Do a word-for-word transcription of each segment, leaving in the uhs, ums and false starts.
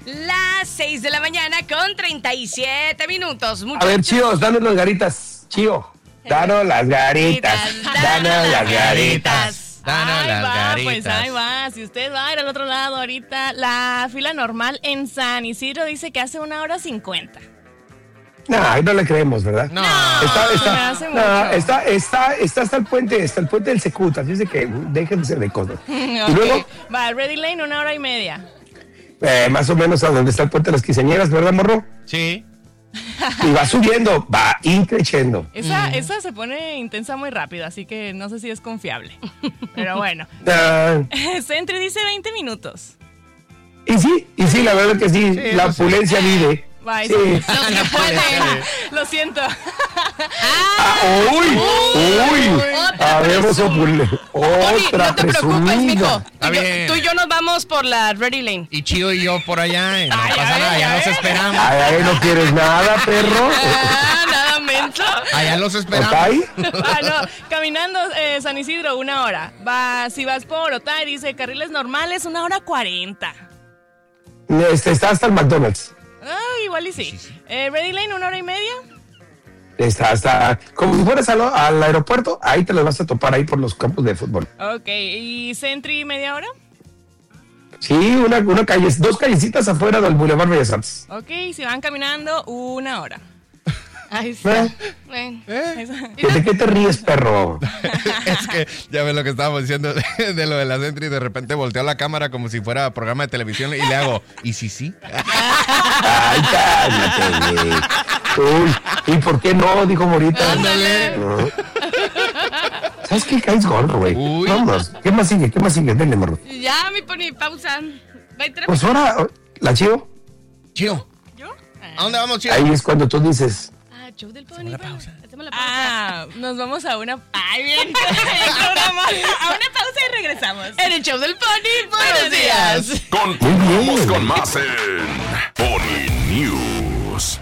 Las seis de la mañana con treinta y siete minutos. Muchachos. A ver, Chío, danos las garitas. Chío, danos las garitas. Danos las garitas. Danos ahí las va, garitas. pues ahí va. Si usted va a ir al otro lado ahorita, la fila normal en San Isidro dice que hace una hora cincuenta. No, ahí no le creemos, ¿verdad? No. Está, me está, hace no, mucho. está, está, está hasta el puente, está el puente del Secut, así es de que dejen de ser de cosas. Ok. Y luego, Va, Ready Lane, una hora y media. eh, más o menos a donde está el puente de las quinceañeras, ¿verdad, morro? Sí. Y va subiendo, va increciendo. Esa, esa se pone intensa muy rápido, así que no sé si es confiable. Pero bueno. Ah, Sentry dice veinte minutos. y sí, y sí, la verdad que sí, Sí, la eso sí. opulencia vive. Bye. Sí. Los que pueden. Lo siento. Ah, uy, uy, Otra habemos opule- Tony, otra no te preocupes, presumida. mijo. Está Tú y yo- bien. Tú y yo nos vamos por la Ready Lane. Y Chido y yo por allá, y no Ay, pasa ay, nada, ya ay, los ay. esperamos. Ay, ay, no quieres nada, perro. Ah, nada menso. Allá los esperamos. ¿Ok? Ah, no. Caminando eh, San Isidro, una hora. Va, si vas por Otay, dice carriles normales, una hora cuarenta. Este, está hasta el McDonald's. Ah, igual y sí. Eh, Ready Lane, una hora y media. Está hasta, como si fueras al, al aeropuerto, ahí te las vas a topar ahí por los campos de fútbol. Ok, ¿y Sentry media hora? Sí, una, una calle, dos callecitas afuera del Boulevard Bellas Artes. Ok, si van caminando, una hora. Ahí está. ¿Eh? Bueno. Eso- ¿De qué te ríes, perro? Es que ya ves lo que estábamos diciendo de, de lo de la Sentry y de repente volteo la cámara como si fuera programa de televisión y le hago, ¿y si sí? Ay, cálmate, güey. Uy, ¿y por qué no? Dijo Morita. Ándale. No. ¿Sabes qué? Caes gordo, güey. Uy. Vámonos. ¿Qué más sigue? ¿Qué más sigue? Denle, morro. Ya, mi pony, pausa. Va a entrar- Pues ahora, ¿la Chío? Chido, ¿Yo? ¿a dónde vamos, Chido? Ahí es cuando tú dices, Ah, show del pony. Hacemos la bueno, pausa. Hacemos la pausa. Ah, nos vamos a una... Ay, bien. Programa. A una pausa y regresamos. En el show del pony, buenos días. Continuamos con más en Pony News.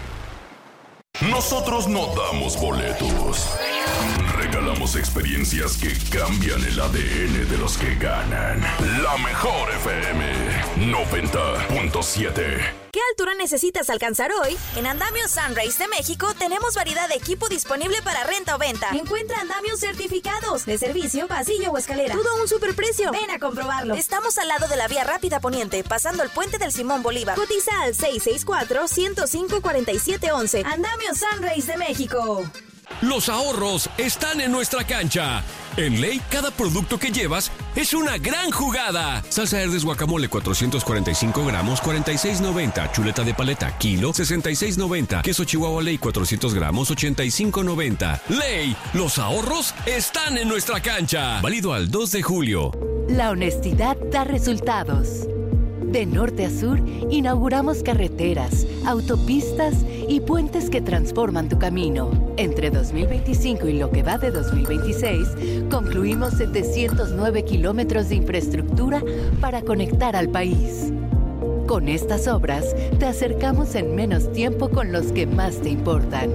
Nosotros no damos boletos. Regalamos experiencias que cambian el A D N de los que ganan. La mejor F M noventa punto siete. ¿Qué altura necesitas alcanzar hoy? En Andamio Sunrise de México tenemos variedad de equipo disponible para renta o venta. Encuentra andamios certificados de servicio, pasillo o escalera. Todo a un superprecio. Ven a comprobarlo. Estamos al lado de la vía rápida poniente, pasando el puente del Simón Bolívar. Cotiza al seis seis cuatro, ciento cinco, cuarenta y siete once. Andamio Sunrise de México. Los ahorros están en nuestra cancha. En Ley, cada producto que llevas es una gran jugada. Salsa Herdes guacamole cuatrocientos cuarenta y cinco gramos, cuarenta y seis noventa. Chuleta de paleta, kilo, sesenta y seis noventa. Queso Chihuahua Ley cuatrocientos gramos, ochenta y cinco noventa. Ley, los ahorros están en nuestra cancha. Válido al dos de julio. La honestidad da resultados. De norte a sur, inauguramos carreteras, autopistas y puentes que transforman tu camino. Entre dos mil veinticinco y lo que va de dos mil veintiséis, concluimos setecientos nueve kilómetros de infraestructura para conectar al país. Con estas obras, te acercamos en menos tiempo con los que más te importan.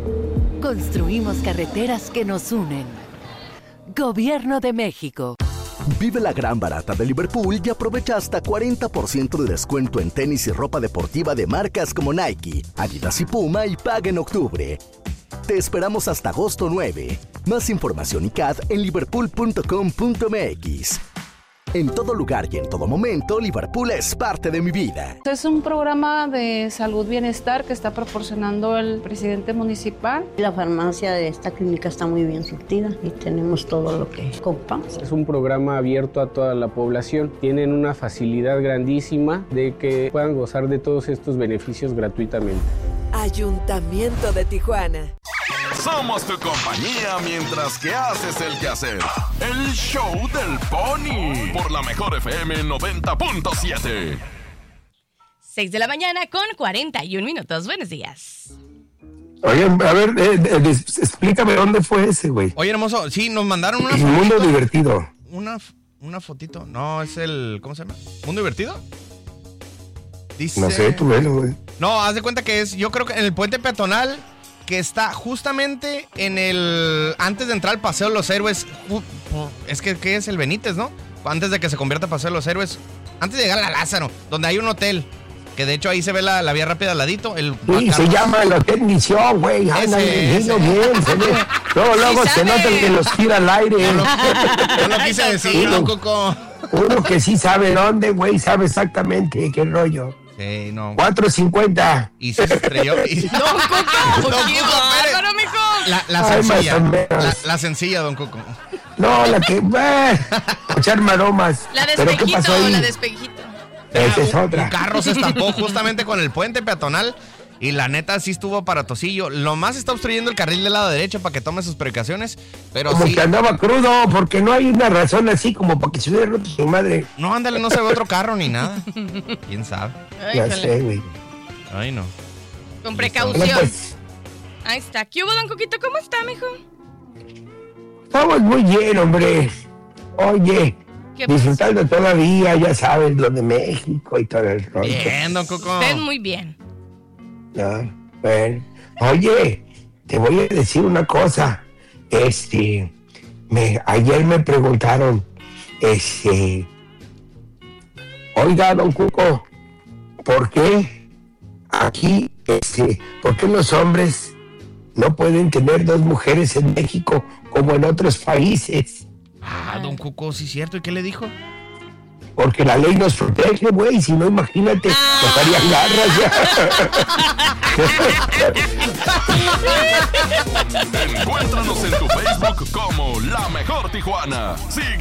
Construimos carreteras que nos unen. Gobierno de México. Vive la gran barata de Liverpool y aprovecha hasta cuarenta por ciento de descuento en tenis y ropa deportiva de marcas como Nike, Adidas y Puma y paga en octubre. Te esperamos hasta agosto nueve. Más información y C A D en liverpool punto com punto m x. En todo lugar y en todo momento, Liverpool es parte de mi vida. Es un programa de salud bienestar que está proporcionando el presidente municipal. La farmacia de esta clínica está muy bien surtida y tenemos todo lo que ocupamos. Es un programa abierto a toda la población. Tienen una facilidad grandísima de que puedan gozar de todos estos beneficios gratuitamente. Ayuntamiento de Tijuana. Somos tu compañía mientras que haces el quehacer. El show del pony. Por la mejor F M noventa punto siete. seis de la mañana con cuarenta y un minutos. Buenos días. Oye, a ver, eh, eh, des- explícame dónde fue ese, güey. Oye, hermoso, sí, nos mandaron una El fotito. mundo divertido. Una, una fotito. No, es el, ¿cómo se llama? ¿Mundo divertido? Dice... No sé, tú velo, güey. No, haz de cuenta que es, yo creo que en el puente peatonal que está justamente en el, antes de entrar al Paseo de los Héroes, uh, uh, es que, ¿qué es el Benítez, no? Antes de que se convierta a Paseo de los Héroes, antes de llegar a Lázaro, donde hay un hotel, Que de hecho ahí se ve la, la vía rápida al ladito. El Sí, se llama el Hotel Misión, güey. Anda, dilo bien, se ve. Luego, luego Sí se sabe. nota que los tira al aire. No lo, no lo quise decir, don Coco. Uno que sí sabe dónde, güey, sabe exactamente qué rollo. Sí, no. cuatro cincuenta. Y se estrelló. Y... Don Coco, Don qué Coco, bárbaro, mijo. La, la Ay, sencilla. más o menos. La, la sencilla, don Coco. No, la que va a echar maromas. La de ¿Pero qué pasó espejito, ahí? la de espejito. Esa es Un otra. carro se estampó justamente con el puente peatonal y la neta sí estuvo aparatosillo. Lo más está obstruyendo el carril del lado derecho para que tome sus precauciones, pero Como sí. que andaba crudo, porque no hay una razón así como para que se hubiera roto su madre. No, ándale, no se ve otro carro ni nada. ¿Quién sabe? Ya Híjole. sé, güey. Ay, no. Con Bueno, precaución. pues, Ahí está. ¿Qué hubo, don Coquito? ¿Cómo está, mijo? estamos muy bien, hombre. Oye, ¿Qué pasó? disfrutando todavía, ya sabes, lo de México y todo el rollo. Bien, don Coco. Usted muy bien. No, bueno. Oye, te voy a decir una cosa. Este, me, ayer me preguntaron, este, oiga, don Cuco, ¿por qué aquí, este, por qué los hombres no pueden tener dos mujeres en México como en otros países? Ah, don Cuco, sí es cierto. ¿Y qué le dijo? Porque la ley nos protege, güey. Si no, imagínate, nos harían garras ya. Encuéntranos en tu Facebook como La Mejor Tijuana. Sigue